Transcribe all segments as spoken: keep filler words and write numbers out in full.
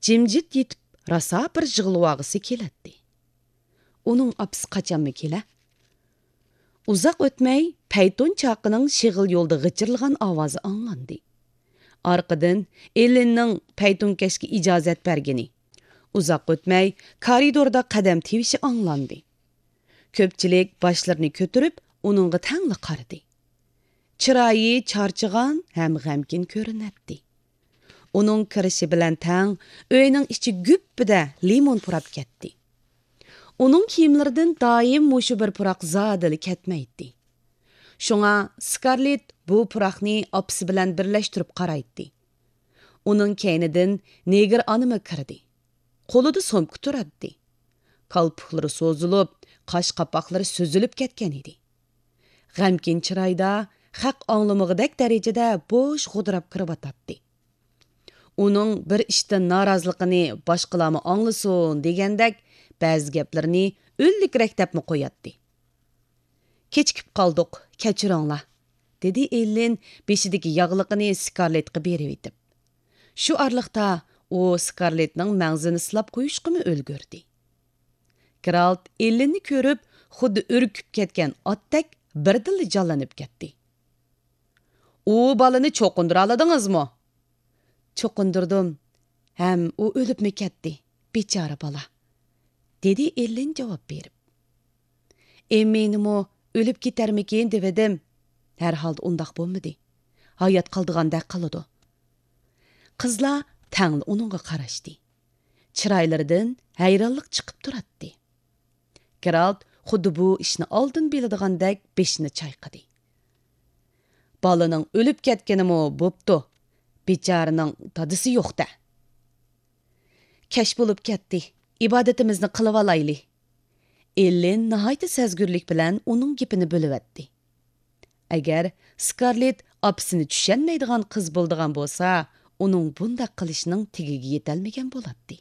jimjit yetib rasa bir jig'ilvog'isi keladi. Uning apisi qachonmi kela? Uzoq o'tmay Payton chaqining shig'il yo'lda g'ichirlagan ovozi anglandi. Arqadan Ellenning Paytonkashga ijozat bergani. Uzoq o'tmay koridorda qadam tevishi anglandi. Ko'pchilik boshlarini ko'tarib, uningga tangli qaradi. Chiroyi charchigan ham g'amkin ko'rinadi. Uning kirishi bilan tang uyning ichi guppida limon purab ketdi. Uning kiyimlaridan doim mushu bir puroq zodili ketmaydi. Shunga Scarlett bu puroqni opisi bilan birlashtirib qaraydi. Uning keynidan neger animi kirdi. Qo'lida so'mka turadi. Qalpoqlari so'zilib, qosh qapoqlari so'zilib ketgan edi. G'amkin chiroyda haq anglamag'idek darajada bo'sh g'udrab kirib atadi. Uning bir ishdan noroziligini boshqalarni anglasin degandek ba'zi gaplarni o'llikrak debmi qo'yadi. Kechikib qoldik, kechiringlar, dedi Ellen beshidagi yog'liqini Scarlettga berib etib. Shu orliqda u Scarlettning mangzini silab qo'yishqimi o'lgurdi. Geralt Ellenni ko'rib, xuddi urkib ketgan otdek birdil jonlanib ketdi. "U balani cho'qindira oladingizmi?" "Cho'qindirdim. Ham u o'libmi ketdi, bechora bola", dedi Ellen javob berib. "Emmenimi o'lib ketarmikin devedim. Har holda undaq bo'lmadi. Hayot qoldigandek qiladi." Qizlar tangli uningga qarashdi. Chiroylaridan hayronlik chiqib turadi. Geralt xuddi bu ishni oldin biladigandek beshini chayqadi. "Balaning o'lib ketganimi bo'pti. Bechoraning dadisi yo'q-da. Kesh bo'lib ketdi. Ibodatimizni qilib olayli." Ellen nihoyat sezgurlik bilan uning gapini bo'lib-o'tdi. Agar Scarlett opisini tushunmaydigan qiz bo'ldigan bo'lsa, uning bunday qilishining tegiga yetolmagan bo'ladi.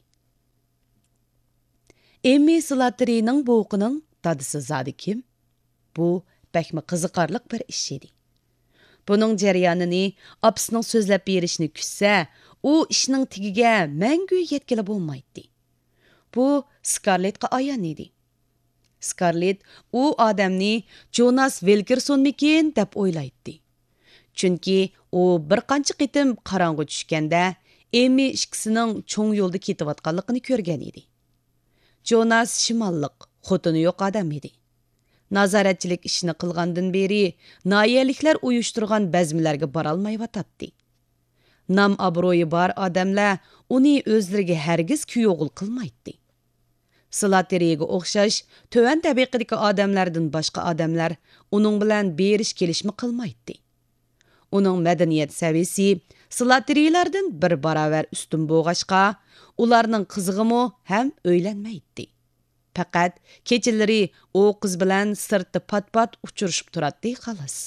Emmy Slattery'ning bo'qining dadisi zodi kim? Bu bakmi qiziqarli bir ish edi. Buning jarayonini opisining so'zlab berishini kutsa, u ishning tegiga mangu yetkili bo'lmaydi. Bu Scarlettga ayon edi. Scarlett u odamni Jonas Wilkersonmikin deb o'ylaydi. Chunki u bir qancha qitim qorong'i tushganda Emmy ikkisining cho'ng yo'lda ketayotganligini ko'rgan edi. Jonas shimolliq, xotini yo'q odam edi. Nazoratchilik ishini qilgandan beri noyaliklar uyushtirgan bazmlarga borolmayotadi. Nam obro'yi bor odamlar uni o'zlariga hargiz kuyo'g'il qilmaydi. Slattery'ga o'xshash to'van tabaqadagi odamlardan boshqa odamlar uning bilan berish kelishmi qilmaydi. Uning madaniyat saviyasi Slattery'lardan bir barobar ustun bo'lg'achqa, ularning qizig'imi ham o'ylanmaydi. Faqat kechalari u qiz bilan sirtda pat-pat uchrashib turadi xolos.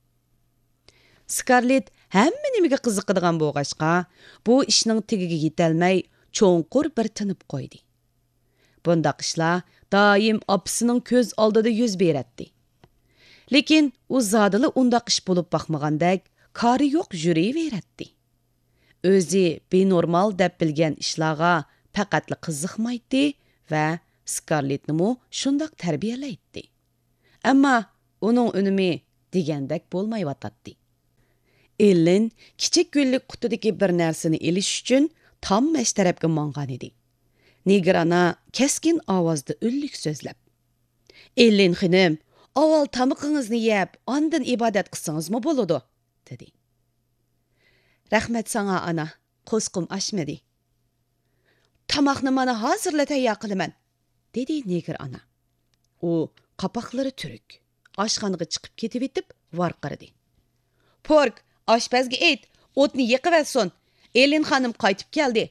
Scarlett hamma nimaga qiziqadigan bo'lg'achqa, bu ishning tegiga yetolmay cho'nqur bir tinib qo'ydi. Bundaq ishlar doim opisining ko'z oldida yuz beradi. Lekin u zodili undaq ish bo'lib boqmagandek, kori yo'q yuraveradi. O'zi benormal deb bilgan ishlarga faqatli qiziqmaydi va Scarlettni shundoq tarbiyalaydi. Ammo uning unumi degandek bo'lmayotadi. Ellen kichik gullik qutidagi bir narsani elish uchun tom mashtarabga mongan edi. Negrana keskin ovozda o'llik so'zlab: "Ellen xonim, avval tamuqingizni yeb, ondan ibodat qilsangizmi bo'ladi?" dedi. "Rahmat sana ana, qo'sqim oshmadi." "Tamoqni mana hozirla tayyor qilaman", dedi neger ana. U qapoqlari turuk, oshxonaga chiqib ketib etib varqirdi. "Pork, oshpazga ayt, o'tni yiqiversin. Ellen xonim qaytib keldi."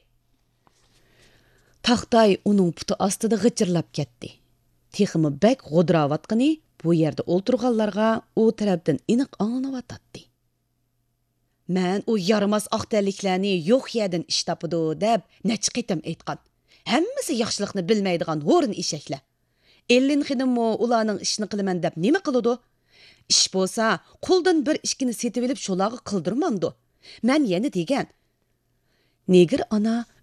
Taqtay uning puti ostida g'ichirlab ketdi. Teximi bak g'udiravatqini bu yerda o'ltirganlarga u tarafdan aniq anglanayotdi. "Men u yaramas aqtalliklarni yo'q yerdan ish topidi deb necha qitim aytgan. Hammasi yaxshilikni bilmaydigan o'rin eshaklar. Ellen xonimmi ularning ishini qilaman deb nima qiladi? Ish bo'lsa, qo'ldan bir ishkini setib olib shularga qildirmamdi. Men yana degan." Neger ana